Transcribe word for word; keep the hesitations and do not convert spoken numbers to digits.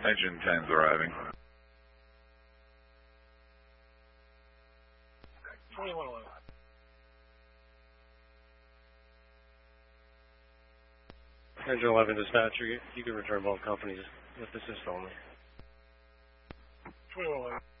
Engine ten's arriving. twenty-one eleven. Engine eleven dispatcher, you, you can return both companies with assist only. twenty-one eleven.